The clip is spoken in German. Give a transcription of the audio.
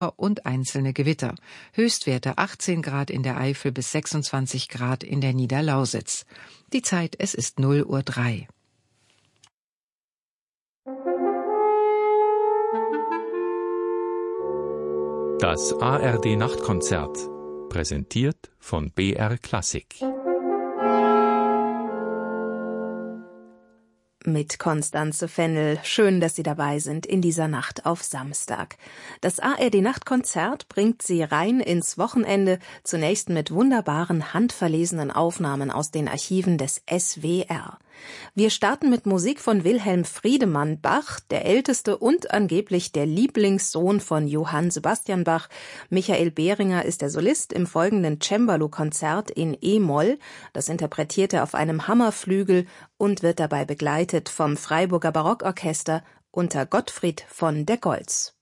und einzelne Gewitter. Höchstwerte 18 Grad in der Eifel bis 26 Grad in der Niederlausitz. Die Zeit, es ist 0:03 Uhr. Das ARD-Nachtkonzert, präsentiert von BR Klassik. Mit Constanze Fennel. Schön, dass Sie dabei sind in dieser Nacht auf Samstag. Das ARD-Nachtkonzert bringt Sie rein ins Wochenende, zunächst mit wunderbaren handverlesenen Aufnahmen aus den Archiven des SWR. Wir starten mit Musik von Wilhelm Friedemann Bach, der älteste und angeblich der Lieblingssohn von Johann Sebastian Bach. Michael Behringer ist der Solist im folgenden Cembalo-Konzert in E-Moll. Das interpretiert er auf einem Hammerflügel und wird dabei begleitet vom Freiburger Barockorchester unter Gottfried von der Goltz.